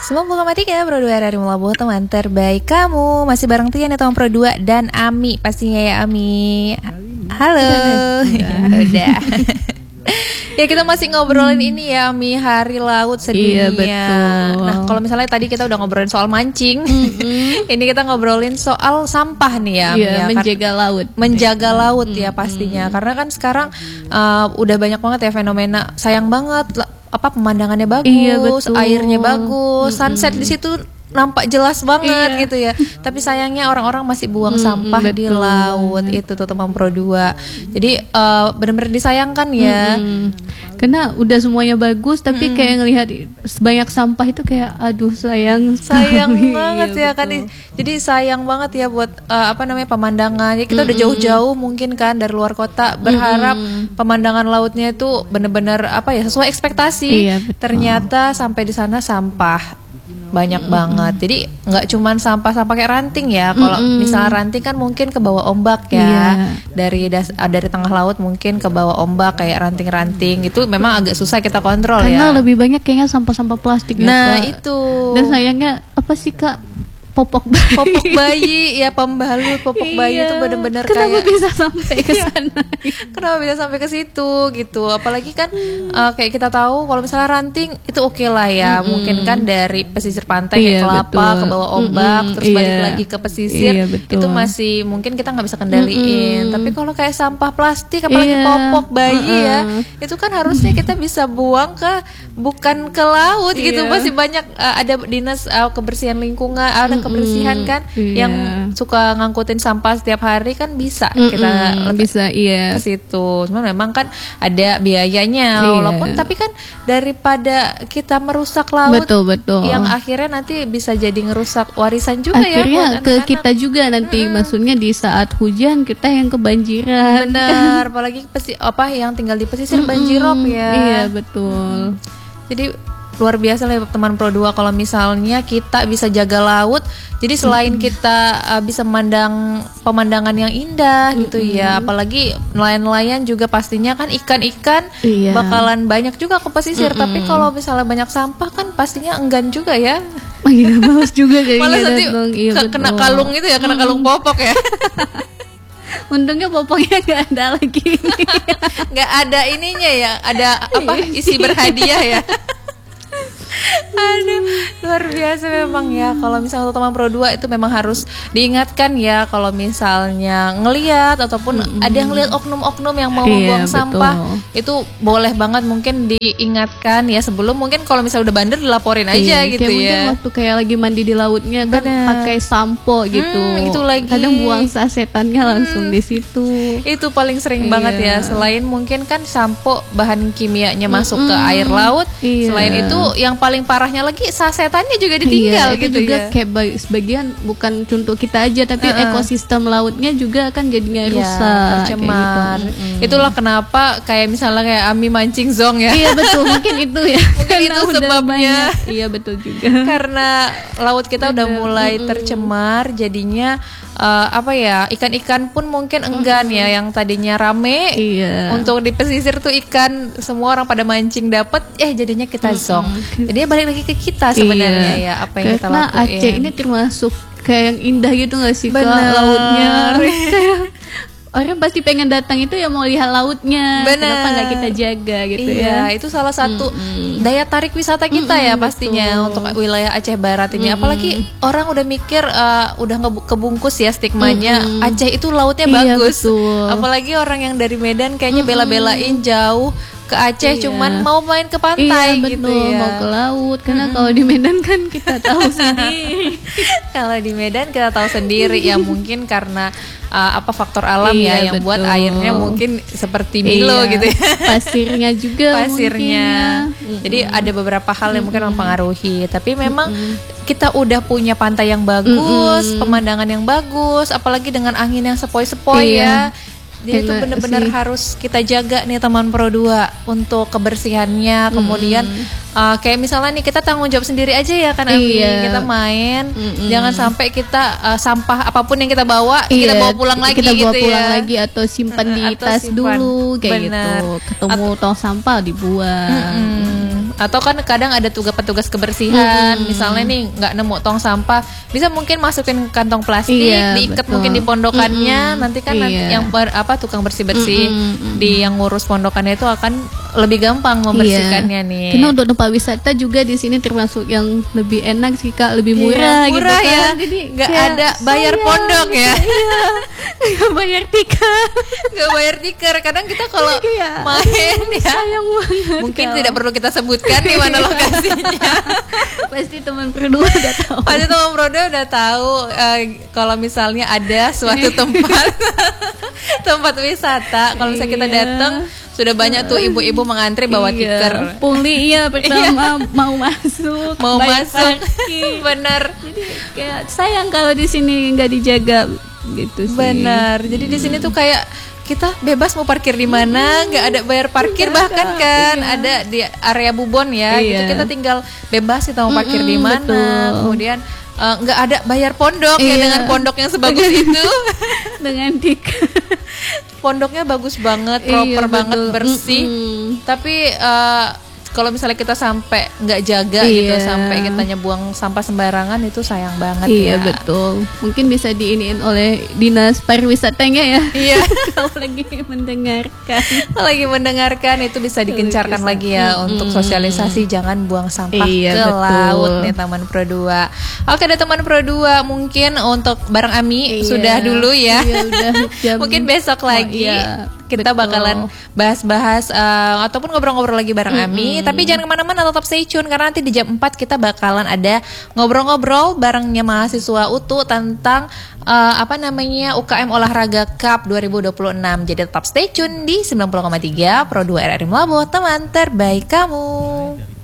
90,3 Pro 2 dari Mulabu, teman terbaik kamu. Masih bareng Tian ya teman Pro 2 dan Ami pastinya ya Ami. Halo. Udah. Ya kita masih ngobrolin ini ya Ami, hari laut sedunia. Iya, betul. Nah kalau misalnya tadi kita udah ngobrolin soal mancing, ini kita ngobrolin soal sampah nih ya Ami, Iya, ya. menjaga laut. Menjaga laut ya pastinya. Karena kan sekarang udah banyak banget ya fenomena, sayang banget apa pemandangannya bagus, Iya, betul. airnya bagus, sunset di situ nampak jelas banget gitu ya. Tapi sayangnya orang-orang masih buang sampah di laut. Itu tuh teman Pro 2. Jadi benar-benar disayangkan ya. Karena udah semuanya bagus tapi kayak ngelihat sebanyak sampah itu kayak aduh sayang banget ya kan. Jadi sayang banget ya buat apa namanya pemandangan. Ya, kita udah jauh-jauh mungkin kan dari luar kota berharap pemandangan lautnya itu benar-benar apa ya sesuai ekspektasi. Iya, betul. Ternyata sampai di sana sampah banyak banget. Jadi nggak cuman sampah-sampah kayak ranting ya. Kalau misalnya ranting kan mungkin ke bawah ombak ya. Dari tengah laut mungkin ke bawah ombak kayak ranting-ranting. Itu memang agak susah kita kontrol. Karena ya. lebih banyak kayaknya sampah-sampah plastik Nah, ya, Kak. itu. Dan sayangnya apa sih Kak? Popok Bayi ya, pembalut popok bayi itu benar-benar kenapa kayak bisa sampai ke sana? kenapa bisa sampai ke situ gitu. Apalagi kan kayak kita tahu kalau misalnya ranting itu oke lah ya. Mungkin kan dari pesisir pantai kayak Kelapa betul. ke bawah ombak terus balik lagi ke pesisir, betul. itu masih mungkin kita nggak bisa kendaliin. Tapi kalau kayak sampah plastik apalagi popok bayi ya, itu kan harusnya kita bisa buang bukan ke laut gitu. Masih banyak ada dinas kebersihan lingkungan, ada kebersihan kan yang suka ngangkutin sampah setiap hari kan bisa kita bisa ke situ. Cuman memang kan ada biayanya walaupun tapi kan daripada kita merusak laut betul yang akhirnya nanti bisa jadi ngerusak warisan juga akhirnya ya ke kita juga nanti maksudnya di saat hujan kita yang kebanjiran. benar apalagi yang tinggal di pesisir banjirop ya. Iya betul. Jadi luar biasa lah teman Pro 2 kalau misalnya kita bisa jaga laut. Jadi selain kita bisa memandang pemandangan yang indah gitu ya, apalagi nelayan-nelayan juga pastinya kan ikan-ikan bakalan banyak juga ke pesisir. Tapi kalau misalnya banyak sampah kan pastinya enggan juga ya. Iya, males juga kayaknya. Malah nanti kena kalung itu ya, kena kalung popok ya. Untungnya popoknya nggak ada lagi. Nggak ada ininya ya, ada apa isi berhadiah ya. Aduh, luar biasa memang ya. Kalau misalnya teman Pro 2 itu memang harus diingatkan ya. Kalau misalnya ngelihat ataupun ada yang lihat oknum-oknum yang mau membuang sampah, itu boleh banget mungkin diingatkan ya sebelum mungkin kalau misalnya udah bandel dilaporin aja gitu kayak ya. Mungkin waktu kayak lagi mandi di lautnya kan pakai sampo gitu. Itu lagi. Kadang buang sasetannya langsung di situ. Itu paling sering banget ya. Selain mungkin kan sampo bahan kimianya masuk ke air laut, selain itu yang paling parahnya lagi sasetannya juga ditinggal gitu juga ya. Kayak sebagian bukan contoh kita aja tapi ekosistem lautnya juga kan jadinya rusak, tercemar. Gitu. Itulah kenapa kayak misalnya kayak Ami mancing zong ya. Iya betul, mungkin itu ya. Mungkin itu sebabnya. Iya betul juga. Karena laut kita udah mulai tercemar, jadinya apa ya, ikan-ikan pun mungkin enggan ya, yang tadinya rame untuk di pesisir tuh ikan semua orang pada mancing dapat, jadinya kita zong. Jadi balik lagi ke kita sebenarnya ya, apa yang kita lakuin. Karena Aceh ini termasuk kayak yang indah gitu nggak sih Kak, lautnya. Orang pasti pengen datang itu ya mau lihat lautnya. Kenapa nggak kita jaga gitu ya? Itu salah satu daya tarik wisata kita ya pastinya untuk wilayah Aceh Barat ini. Apalagi orang udah mikir udah kebungkus ya stigmanya Aceh itu lautnya bagus. Betul. Apalagi orang yang dari Medan kayaknya bela-belain jauh ke Aceh cuman mau main ke pantai gitu ya. Mau ke laut karena kalau di Medan kan kita tahu sendiri. Kalau di Medan kita tahu sendiri ya mungkin karena faktor alam yang buat airnya mungkin seperti Milo gitu ya. Pasirnya juga Jadi ada beberapa hal yang mungkin mempengaruhi. Tapi memang kita udah punya pantai yang bagus, pemandangan yang bagus, apalagi dengan angin yang sepoi-sepoi ya. Jadi itu benar-benar harus kita jaga nih teman Pro 2 untuk kebersihannya. Kemudian kayak misalnya nih kita tanggung jawab sendiri aja ya kan Ami. Kita main, jangan sampai kita sampah apapun yang kita bawa kita bawa pulang lagi kita bawa gitu pulang ya. lagi atau simpan di tas dulu kayak gitu. Ketemu tong sampah dibuang. Atau kan kadang ada petugas kebersihan, misalnya nih nggak nemu tong sampah, bisa mungkin masukin kantong plastik, diikat mungkin di pondokannya, nanti kan nanti yang tukang bersih-bersih di yang ngurus pondokannya itu akan lebih gampang membersihkannya nih. Karena untuk tempat wisata juga di sini termasuk yang lebih enak sih Kak, lebih murah, gitu kan. Ya. Jadi nggak ada bayar pondok ya. Nggak bayar tiket. Nggak bayar tiket. Kadang kita kalau main ya. Sayang banget. Mungkin tidak perlu kita sebutkan di mana lokasinya. Pasti teman Pro2 udah tahu. Pasti teman Pro2 udah tahu kalau misalnya ada suatu tempat wisata. Kalau misalnya kita datang sudah banyak tuh ibu-ibu mengantri bawa tikar. Pungli pertama mau masuk. Bener. Jadi kayak sayang kalau di sini nggak dijaga gitu sih. Bener. Jadi di sini tuh kayak kita bebas mau parkir di mana, nggak ada bayar parkir, bahkan kan ada di area Bubon ya, gitu kita tinggal bebas kita mau parkir di mana. Kemudian nggak ada bayar pondok ya, dengan pondok yang sebagus itu. Dengan tiket. Pondoknya bagus banget, proper banget, bersih. Tapi kalau misalnya kita sampai nggak jaga gitu, sampai kitanya buang sampah sembarangan, itu sayang banget ya. Iya betul. Mungkin bisa diiniin oleh dinas pariwisatanya ya. Iya. Kalau lagi mendengarkan. Itu bisa digencarkan lagi ya untuk sosialisasi jangan buang sampah ke laut nih Taman Pro2. Oke, ada Taman Pro2 mungkin untuk bareng Ami sudah dulu ya. Iya, udah mungkin besok lagi. Kita bakalan bahas-bahas ataupun ngobrol-ngobrol lagi bareng Ami. Tapi jangan kemana-mana, tetap stay tune karena nanti di jam 4 kita bakalan ada ngobrol-ngobrol barengnya mahasiswa UTU tentang UKM Olahraga Cup 2026. Jadi tetap stay tune di 90,3 Pro2 RRI Mlabo, teman terbaik kamu.